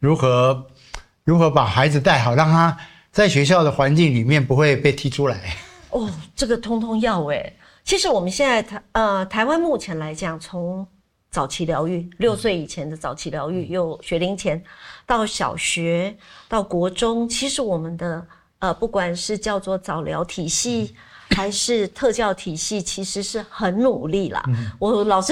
如何把孩子带好，让他在学校的环境里面不会被踢出来。 哦，这个通通要欸。其实我们现在台湾目前来讲，从早期疗愈6岁以前的早期疗愈，有学龄前到小学到国中，其实我们的不管是叫做早疗体系还是特教体系，其实是很努力啦。我老师